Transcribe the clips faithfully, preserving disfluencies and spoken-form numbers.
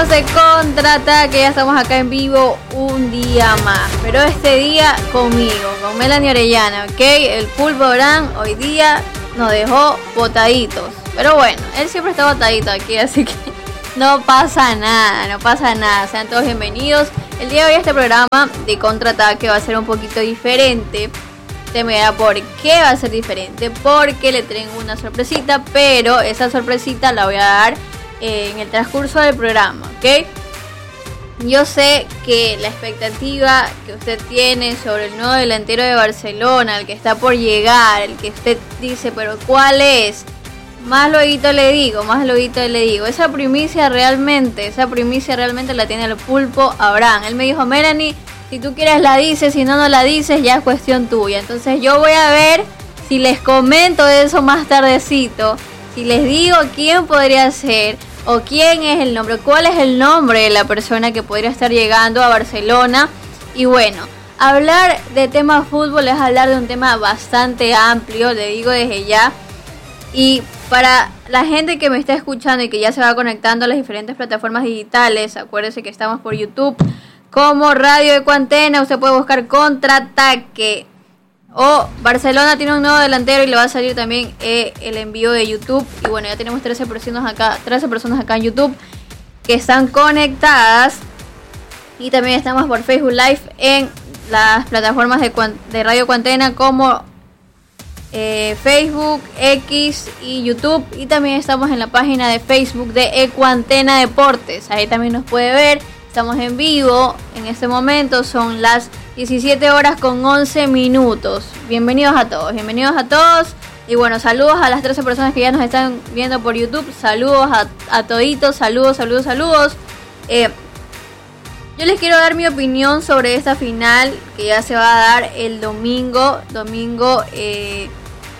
amigos de Contraataque, ya estamos acá en vivo un día más, pero este día conmigo, con Melanie Orellana, ¿ok? El Pulpo Brand hoy día nos dejó botaditos, pero bueno, él siempre está botadito aquí, así que no pasa nada, no pasa nada, sean todos bienvenidos. El día de hoy este programa de Contraataque va a ser un poquito diferente. Te me dirá por qué va a ser diferente, porque le tengo una sorpresita, pero esa sorpresita la voy a dar eh, en el transcurso del programa, ¿ok? Yo sé que la expectativa que usted tiene sobre el nuevo delantero de Barcelona, el que está por llegar, el que usted dice, pero ¿cuál es? Más luego le digo, más luego le digo, esa primicia realmente, esa primicia realmente la tiene el Pulpo Abraham. Él me dijo, Melanie, si tú quieres la dices, si no, no la dices, ya es cuestión tuya. Entonces yo voy a ver si les comento eso más tardecito, si les digo quién podría ser o quién es el nombre, cuál es el nombre de la persona que podría estar llegando a Barcelona. Y bueno, hablar de tema fútbol es hablar de un tema bastante amplio, le digo desde ya. Y para la gente que me está escuchando y que ya se va conectando a las diferentes plataformas digitales, acuérdense que estamos por YouTube como Radio Ecuantena, usted puede buscar Contraataque. O Barcelona tiene un nuevo delantero y le va a salir también eh, el envío de YouTube. Y bueno, ya tenemos trece personas acá, trece personas acá en YouTube que están conectadas. Y también estamos por Facebook Live en las plataformas de, de Radio Ecuantena como eh, Facebook, X y YouTube. Y también estamos en la página de Facebook de Ecuantena Deportes. Ahí también nos puede ver. Estamos en vivo en este momento, son las diecisiete horas con once minutos. Bienvenidos a todos, bienvenidos a todos. Y bueno, saludos a las trece personas que ya nos están viendo por YouTube. Saludos a, a toditos, saludos, saludos, saludos. Eh, yo les quiero dar mi opinión sobre esta final que ya se va a dar el domingo, domingo eh,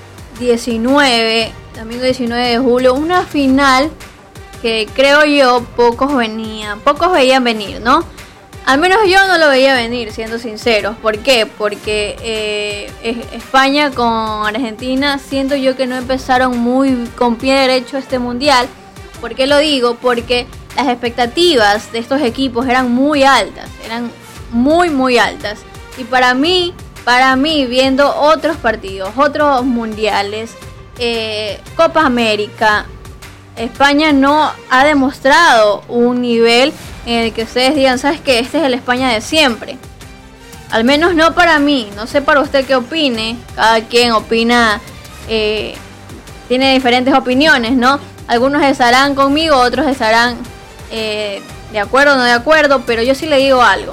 diecinueve, domingo diecinueve de julio. Una final que creo yo pocos venían, pocos veían venir, ¿no? Al menos yo no lo veía venir, siendo sinceros. ¿Por qué? Porque eh, España con Argentina siento yo que no empezaron muy con pie derecho este mundial. ¿Por qué lo digo? Porque las expectativas de estos equipos eran muy altas, eran muy muy altas. Y para mí, para mí viendo otros partidos, otros mundiales, eh, Copa América, España no ha demostrado un nivel en el que ustedes digan, ¿sabes qué? Este es el España de siempre. Al menos no para mí, no sé para usted qué opine. Cada quien opina, eh, tiene diferentes opiniones, ¿no? Algunos estarán conmigo, otros estarán eh, de acuerdo o no de acuerdo, pero yo sí le digo algo.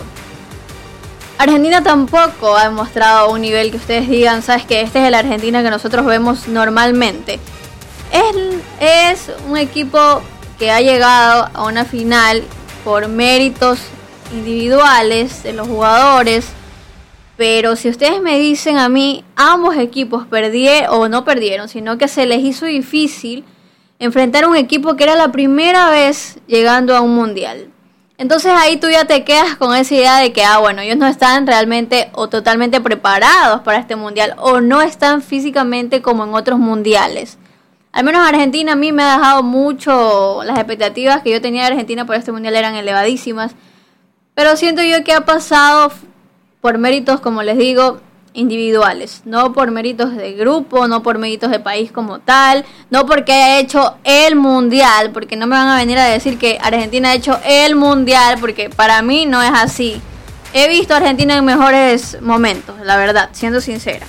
Argentina tampoco ha demostrado un nivel que ustedes digan, ¿sabes qué? Este es el Argentina que nosotros vemos normalmente. Es, es un equipo que ha llegado a una final por méritos individuales de los jugadores, pero si ustedes me dicen a mí, ambos equipos perdieron, o no perdieron, sino que se les hizo difícil enfrentar a un equipo que era la primera vez llegando a un mundial. Entonces ahí tú ya te quedas con esa idea de que, ah, bueno, ellos no están realmente o totalmente preparados para este mundial, o no están físicamente como en otros mundiales. Al menos Argentina a mí me ha dejado mucho, las expectativas que yo tenía de Argentina por este mundial eran elevadísimas. Pero siento yo que ha pasado por méritos, como les digo, individuales. No por méritos de grupo, no por méritos de país como tal. No porque haya hecho el mundial, porque no me van a venir a decir que Argentina ha hecho el mundial, porque para mí no es así. He visto a Argentina en mejores momentos, la verdad, siendo sincera.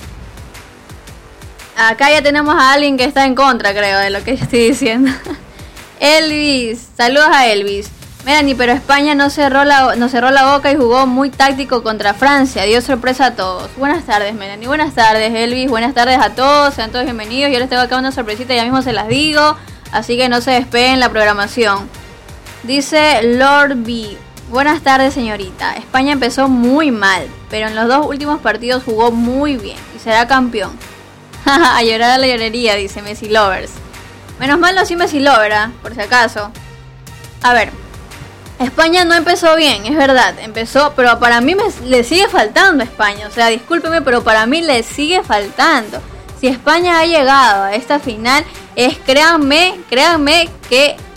Acá ya tenemos a alguien que está en contra, creo, de lo que yo estoy diciendo. Elvis, saludos a Elvis. Melanie, pero España no cerró la, no cerró la boca y jugó muy táctico contra Francia. Dio sorpresa a todos. Buenas tardes, Melanie. Buenas tardes, Elvis. Buenas tardes a todos. Sean todos bienvenidos. Yo les tengo acá una sorpresita, ya mismo se las digo. Así que no se despeguen la programación. Dice Lord B. Buenas tardes, señorita. España empezó muy mal, pero en los dos últimos partidos jugó muy bien y será campeón. A llorar a la llorería, dice Messi Lovers. Menos mal no soy Messi Lover, ¿eh? Por si acaso. A ver, España no empezó bien, es verdad. Empezó, pero para mí me, le sigue faltando a España. O sea, discúlpeme, pero para mí le sigue faltando. Si España ha llegado a esta final, es créanme, créanme que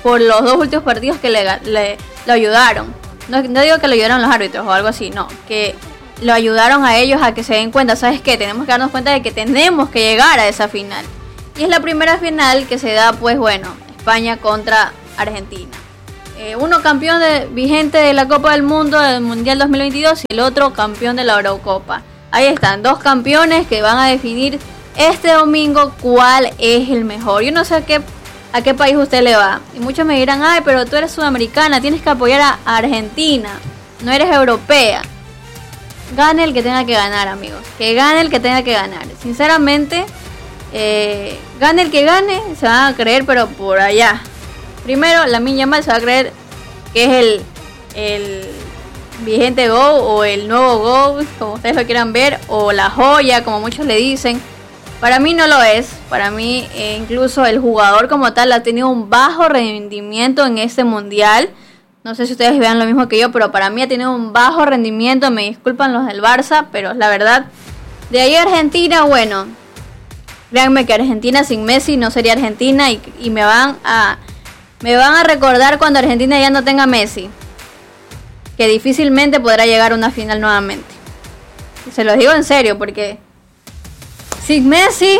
por los dos últimos partidos que le, le lo ayudaron. No, no digo que lo ayudaron los árbitros o algo así, no, que lo ayudaron a ellos a que se den cuenta, ¿sabes qué? Tenemos que darnos cuenta de que tenemos que llegar a esa final. Y es la primera final que se da, pues bueno, España contra Argentina. Eh, uno campeón de, vigente de la Copa del Mundo del Mundial dos mil veintidós y el otro campeón de la Eurocopa. Ahí están, dos campeones que van a definir este domingo cuál es el mejor. Yo no sé a qué, a qué país usted le va. Y muchos me dirán, ay, pero tú eres sudamericana, tienes que apoyar a Argentina, no eres europea. Gane el que tenga que ganar, amigos. Que gane el que tenga que ganar. Sinceramente, eh, gane el que gane, se van a creer, pero por allá. Primero, Lamine Yamal se va a creer que es el, el vigente Go o el nuevo Go, como ustedes lo quieran ver, o la joya, como muchos le dicen. Para mí no lo es. Para mí, eh, incluso el jugador como tal ha tenido un bajo rendimiento en este mundial. No sé si ustedes vean lo mismo que yo, pero para mí ha tenido un bajo rendimiento. Me disculpan los del Barça, pero la verdad. De ahí Argentina, bueno, créanme que Argentina sin Messi no sería Argentina y, y me van a me van a recordar cuando Argentina ya no tenga Messi, que difícilmente podrá llegar a una final nuevamente. Y se los digo en serio, porque sin Messi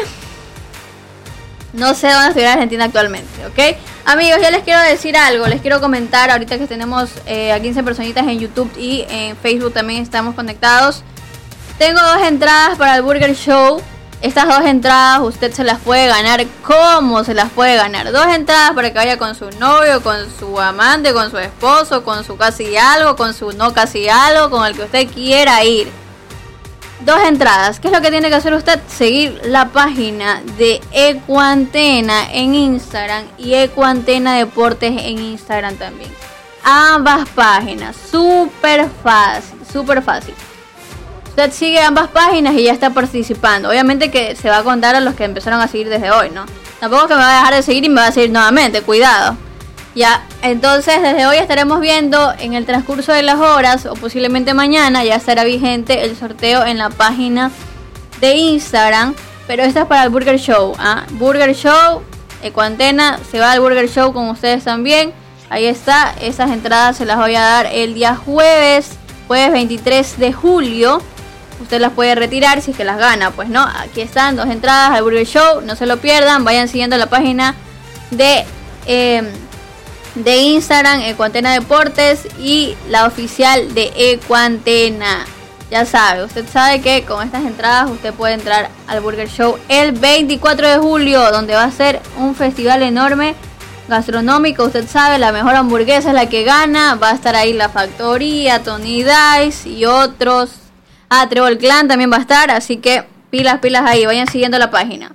no sé dónde estuviera Argentina actualmente, ¿ok? Amigos, yo les quiero decir algo, les quiero comentar ahorita que tenemos eh, a quince personitas en YouTube y en Facebook también estamos conectados. Tengo dos entradas para el Burger Show. Estas dos entradas usted se las puede ganar. ¿Cómo se las puede ganar? Dos entradas para que vaya con su novio, con su amante, con su esposo, con su casi algo, con su no casi algo, con el que usted quiera ir. Dos entradas. ¿Qué es lo que tiene que hacer usted? Seguir la página de Ecuantena en Instagram y Ecuantena Deportes en Instagram también. Ambas páginas. Súper fácil, súper fácil. Usted sigue ambas páginas y ya está participando. Obviamente que se va a contar a los que empezaron a seguir desde hoy, ¿no? Tampoco es que me va a dejar de seguir y me va a seguir nuevamente. Cuidado. Ya, entonces desde hoy estaremos viendo en el transcurso de las horas o posiblemente mañana ya estará vigente el sorteo en la página de Instagram. Pero esta es para el Burger Show, ¿ah? Burger Show, Ecuantena, se va al Burger Show con ustedes también. Ahí está, esas entradas se las voy a dar el día jueves, jueves veintitrés de julio. Usted las puede retirar si es que las gana, pues no. Aquí están, dos entradas al Burger Show, no se lo pierdan. Vayan siguiendo la página de... Eh, de Instagram, Ecuantena Deportes, y la oficial de Ecuantena. Ya sabe, usted sabe que con estas entradas usted puede entrar al Burger Show el veinticuatro de julio, donde va a ser un festival enorme gastronómico. Usted sabe, la mejor hamburguesa es la que gana. Va a estar ahí La Factoría, Tony Dice y otros. Ah, Trébol Clan también va a estar, así que pilas, pilas ahí, vayan siguiendo la página.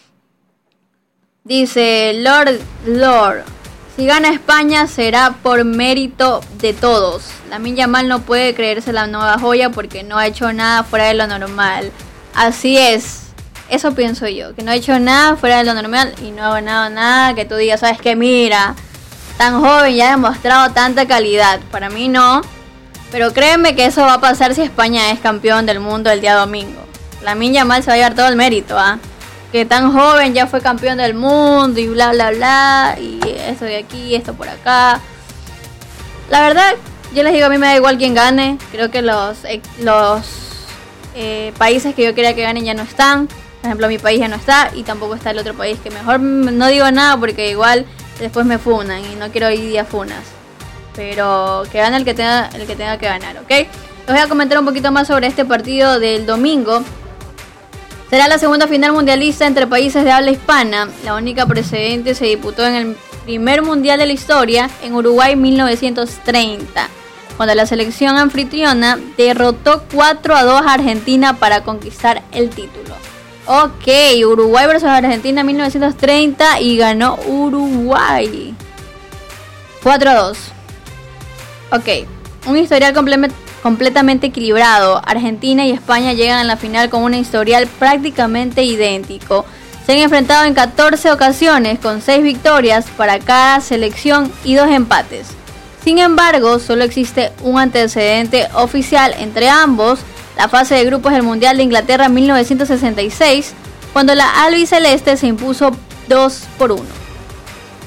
Dice Lord Lord: si gana España será por mérito de todos. Lamine Yamal no puede creerse la nueva joya porque no ha hecho nada fuera de lo normal. Así es, eso pienso yo, que no ha hecho nada fuera de lo normal y no ha ganado nada que tú digas, sabes que mira, tan joven y ha demostrado tanta calidad. Para mí no, pero créeme que eso va a pasar si España es campeón del mundo el día domingo. Lamine Yamal se va a llevar todo el mérito, ¿ah? ¿eh? Que tan joven ya fue campeón del mundo y bla bla bla, y esto de aquí, esto por acá. La verdad, yo les digo, a mí me da igual quién gane. Creo que los, los eh, países que yo quería que ganen ya no están. Por ejemplo, mi país ya no está y tampoco está el otro país, que mejor no digo nada porque igual después me funan y no quiero ir a funas. Pero que gane el que tenga, el que tenga que ganar, ¿ok? Les voy a comentar un poquito más sobre este partido del domingo. Será la segunda final mundialista entre países de habla hispana. La única precedente se disputó en el primer mundial de la historia en Uruguay mil novecientos treinta, cuando la selección anfitriona derrotó cuatro a dos a Argentina para conquistar el título. Ok, Uruguay versus Argentina mil novecientos treinta y ganó Uruguay cuatro a dos. Ok, un historial completo completamente equilibrado. Argentina y España llegan a la final con un historial prácticamente idéntico. Se han enfrentado en catorce ocasiones con seis victorias para cada selección y dos empates. Sin embargo, solo existe un antecedente oficial entre ambos, la fase de grupos del Mundial de Inglaterra mil novecientos sesenta y seis, cuando la albiceleste se impuso dos por uno.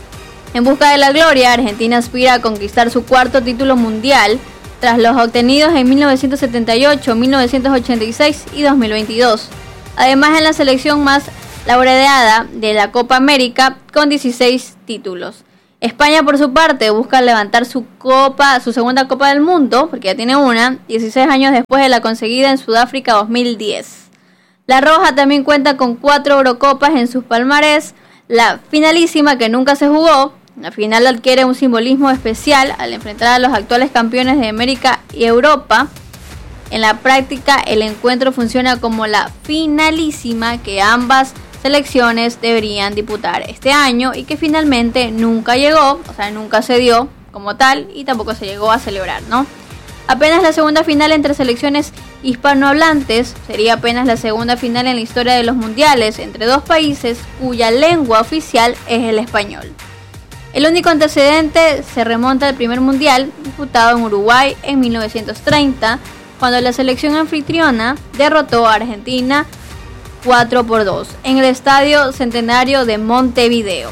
En busca de la gloria, Argentina aspira a conquistar su cuarto título mundial tras los obtenidos en mil novecientos setenta y ocho, mil novecientos ochenta y seis y dos mil veintidós. Además, en la selección más laureada de la Copa América con dieciséis títulos. España, por su parte, busca levantar su copa, su segunda Copa del Mundo, porque ya tiene una, dieciséis años después de la conseguida en Sudáfrica dos mil diez. La Roja también cuenta con cuatro Eurocopas en sus palmarés. La finalísima, que nunca se jugó, la final adquiere un simbolismo especial al enfrentar a los actuales campeones de América y Europa. En la práctica, el encuentro funciona como la finalísima que ambas selecciones deberían disputar este año y que finalmente nunca llegó, o sea, nunca se dio como tal y tampoco se llegó a celebrar, ¿no? Apenas la segunda final entre selecciones hispanohablantes, sería apenas la segunda final en la historia de los mundiales entre dos países cuya lengua oficial es el español. El único antecedente se remonta al primer mundial disputado en Uruguay en mil novecientos treinta, cuando la selección anfitriona derrotó a Argentina cuatro por dos en el Estadio Centenario de Montevideo.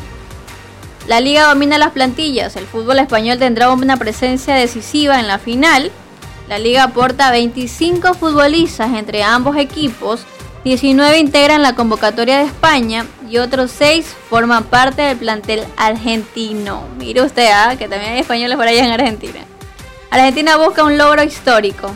La liga domina las plantillas, el fútbol español tendrá una presencia decisiva en la final. La liga aporta veinticinco futbolistas entre ambos equipos, diecinueve integran la convocatoria de España y otros seis forman parte del plantel argentino. Mire usted, ¿eh? Que también hay españoles por allá en Argentina. Argentina busca un logro histórico.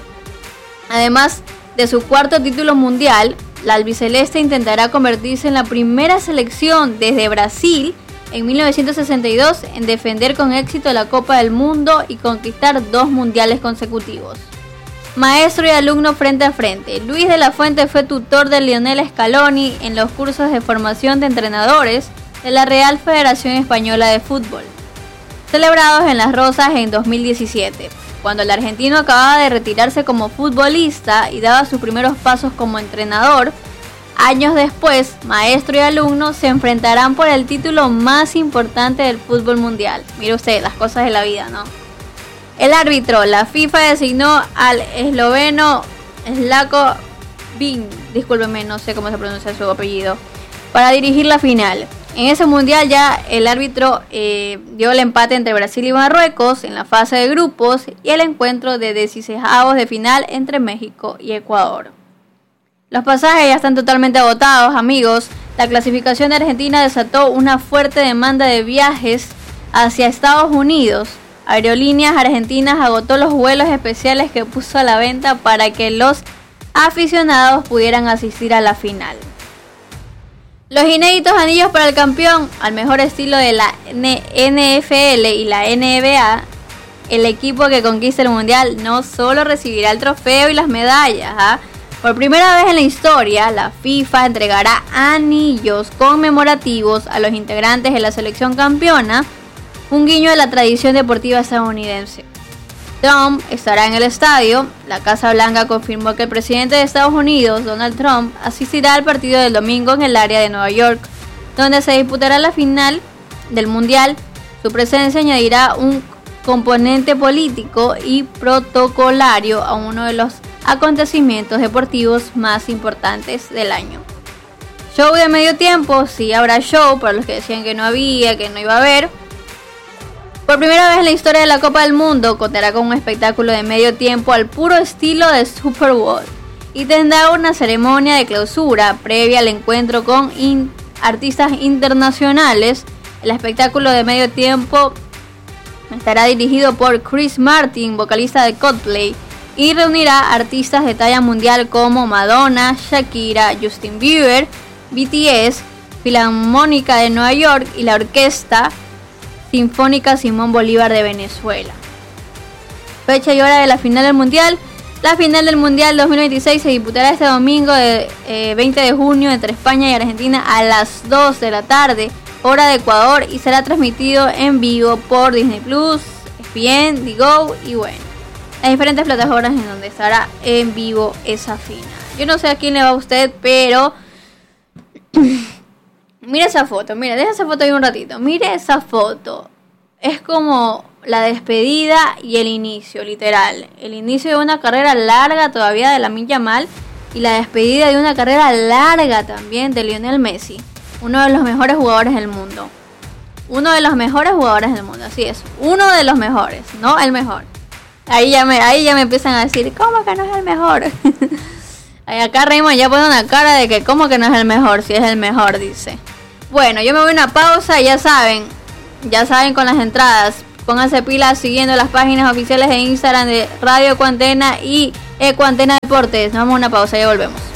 Además de su cuarto título mundial, la albiceleste intentará convertirse en la primera selección desde Brasil en mil novecientos sesenta y dos en defender con éxito la Copa del Mundo y conquistar dos mundiales consecutivos. Maestro y alumno frente a frente. Luis de la Fuente fue tutor de Lionel Scaloni en los cursos de formación de entrenadores de la Real Federación Española de Fútbol, celebrados en Las Rozas en dos mil diecisiete, cuando el argentino acababa de retirarse como futbolista y daba sus primeros pasos como entrenador. Años después, maestro y alumno se enfrentarán por el título más importante del fútbol mundial. Mire usted, las cosas de la vida, ¿no? El árbitro, la FIFA designó al esloveno Slavko Bin, discúlpeme, no sé cómo se pronuncia su apellido, para dirigir la final. En ese mundial ya el árbitro eh, dio el empate entre Brasil y Marruecos en la fase de grupos y el encuentro de dieciseisavos de final entre México y Ecuador. Los pasajes ya están totalmente agotados, amigos. La clasificación de Argentina desató una fuerte demanda de viajes hacia Estados Unidos. Aerolíneas Argentinas agotó los vuelos especiales que puso a la venta para que los aficionados pudieran asistir a la final. Los inéditos anillos para el campeón, al mejor estilo de la N F L y la N B A, el equipo que conquista el mundial no solo recibirá el trofeo y las medallas, ¿eh? Por primera vez en la historia, la FIFA entregará anillos conmemorativos a los integrantes de la selección campeona, un guiño de la tradición deportiva estadounidense. Trump estará en el estadio. La Casa Blanca confirmó que el presidente de Estados Unidos, Donald Trump, asistirá al partido del domingo en el área de Nueva York, donde se disputará la final del Mundial. Su presencia añadirá un componente político y protocolario a uno de los acontecimientos deportivos más importantes del año. Show de medio tiempo, sí habrá show, para los que decían que no había, que no iba a haber. Por primera vez en la historia de la Copa del Mundo, contará con un espectáculo de medio tiempo al puro estilo de Super Bowl y tendrá una ceremonia de clausura previa al encuentro con in- artistas internacionales. El espectáculo de medio tiempo estará dirigido por Chris Martin, vocalista de Coldplay, y reunirá artistas de talla mundial como Madonna, Shakira, Justin Bieber, B T S, Filarmónica de Nueva York y la Orquesta Sinfónica Simón Bolívar de Venezuela. Fecha y hora de la final del Mundial. La final del Mundial dos mil veintiséis se disputará este domingo de eh, veinte de junio entre España y Argentina a las dos de la tarde, hora de Ecuador, y será transmitido en vivo por Disney Plus, E S P N, Digo y bueno, las diferentes plataformas en donde estará en vivo esa final. Yo no sé a quién le va a usted, pero mira esa foto, mira, deja esa foto ahí un ratito. Mire esa foto. Es como la despedida y el inicio, literal. El inicio de una carrera larga todavía de Lamine Yamal y la despedida de una carrera larga también de Lionel Messi, uno de los mejores jugadores del mundo. uno de los mejores jugadores del mundo, así es, uno de los mejores, no el mejor. Ahí ya me, ahí ya me empiezan a decir, ¿cómo que no es el mejor? Ahí acá Raymond ya pone una cara de que ¿cómo que no es el mejor? Si es el mejor, dice. Bueno, yo me voy a una pausa, ya saben, ya saben con las entradas. Pónganse pilas siguiendo las páginas oficiales de Instagram de Radio Ecuantena y Ecuantena Deportes. Nos vamos a una pausa, ya volvemos.